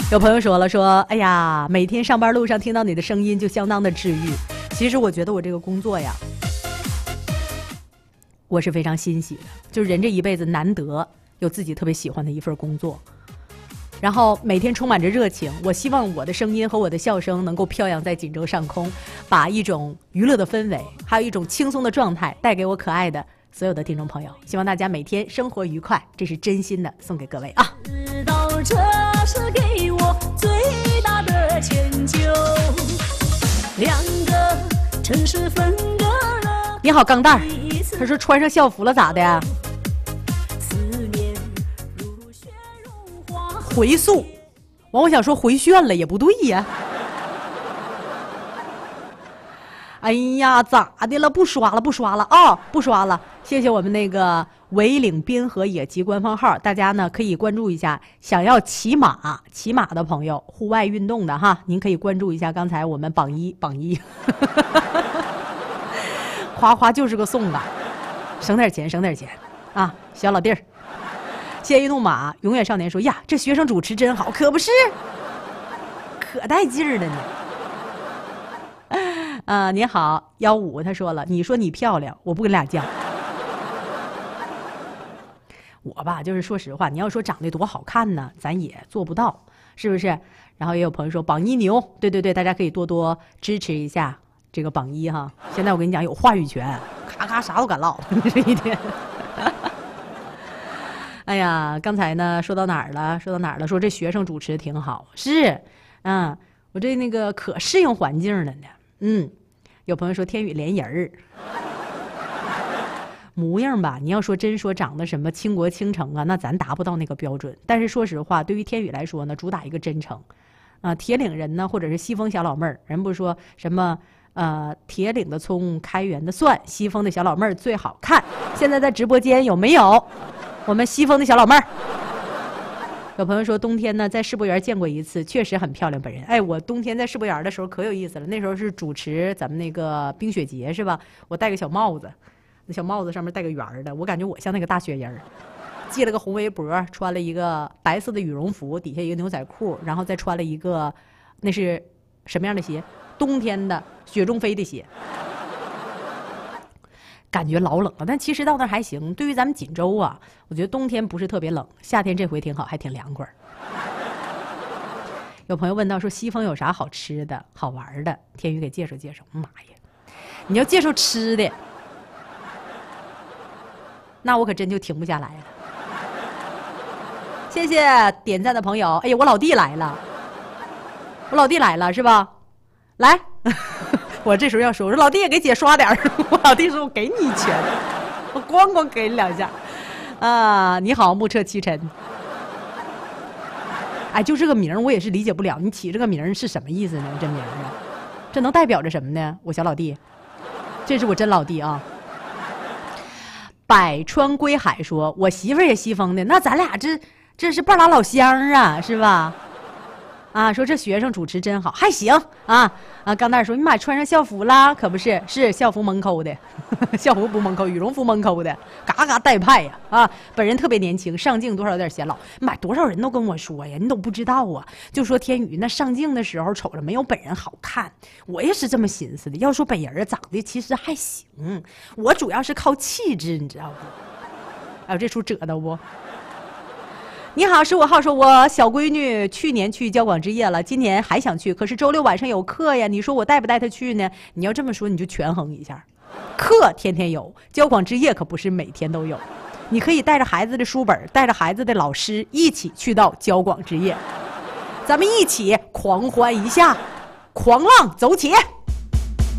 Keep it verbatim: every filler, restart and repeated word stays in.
有朋友说了说，哎呀，每天上班路上听到你的声音就相当的治愈。其实我觉得我这个工作呀，我是非常欣喜的，就是人这一辈子难得有自己特别喜欢的一份工作，然后每天充满着热情。我希望我的声音和我的笑声能够飘扬在锦州上空，把一种娱乐的氛围还有一种轻松的状态带给我可爱的所有的听众朋友。希望大家每天生活愉快，这是真心的送给各位啊。知道这是给我最大的迁就，两个城市分隔了。你好钢蛋儿，他说穿上校服了咋的呀？回溯，完我想说回旋了也不对呀。哎呀，咋的了？不刷了，不刷了啊、哦，不刷了。谢谢我们那个围岭滨河野鸡官方号，大家呢可以关注一下。想要骑马、骑马的朋友，户外运动的哈，您可以关注一下。刚才我们榜一，榜一，夸夸就是个送的，省点钱，省点钱啊，小老弟儿。谢一怒马，永远少年说呀，这学生主持真好，可不是，可带劲儿的呢。啊、呃，你好，幺五，他说了，你说你漂亮，我不跟俩犟。我吧，就是说实话，你要说长得多好看呢，咱也做不到，是不是？然后也有朋友说榜一牛，对对对，大家可以多多支持一下这个榜一哈。现在我跟你讲，有话语权，咔咔啥都敢唠，这一天。哎呀，刚才呢说到哪儿了？说到哪儿了？说这学生主持挺好，是，嗯，我这那个可适应环境了呢。嗯，有朋友说天宇连人儿模样吧，你要说真说长得什么倾国倾城啊，那咱达不到那个标准。但是说实话，对于天宇来说呢，主打一个真诚啊。铁岭人呢，或者是西风小老妹儿，人不说什么呃铁岭的葱，开元的蒜，西风的小老妹儿最好看。现在在直播间有没有？我们西风的小老妹儿，有朋友说冬天呢在世博园见过一次，确实很漂亮本人。哎，我冬天在世博园的时候可有意思了，那时候是主持咱们那个冰雪节是吧？我戴个小帽子，那小帽子上面带个圆的，我感觉我像那个大雪人，系了个红围脖，穿了一个白色的羽绒服，底下一个牛仔裤，然后再穿了一个那是什么样的鞋？冬天的雪中飞的鞋。感觉老冷了，但其实到那还行。对于咱们锦州啊，我觉得冬天不是特别冷，夏天这回挺好，还挺凉快。有朋友问到说西风有啥好吃的好玩的，天宇给介绍介绍。妈呀，你要介绍吃的，那我可真就停不下来了。谢谢点赞的朋友。哎呀，我老弟来了，我老弟来了是吧？来。我这时候要说，我说老弟也给姐刷点儿。我老弟说，我给你一拳，我咣咣给你两下。啊，你好，木彻七尘。哎，就这个名儿我也是理解不了，你起这个名儿是什么意思呢？这名儿啊，这能代表着什么呢？我小老弟，这是我真老弟啊。百川归海说，我媳妇儿也西风的，那咱俩这这是半拉老乡啊，是吧？啊，说这学生主持真好，还行啊啊！钢蛋说你妈穿上校服啦，可不是，是校服蒙抠的，校服不蒙抠，羽绒服蒙抠的，嘎嘎带派呀啊！本人特别年轻，上镜多少有点显老，妈多少人都跟我说呀，你都不知道啊，就说天宇那上镜的时候瞅着没有本人好看，我也是这么寻思的。要说本人长得其实还行，我主要是靠气质，你知道不？哎呦，这出褶的不？你好，十五号说，我小闺女去年去交广之夜了，今年还想去，可是周六晚上有课呀，你说我带不带她去呢？你要这么说，你就权衡一下，课天天有，交广之夜可不是每天都有。你可以带着孩子的书本，带着孩子的老师一起去到交广之夜，咱们一起狂欢一下，狂浪走起。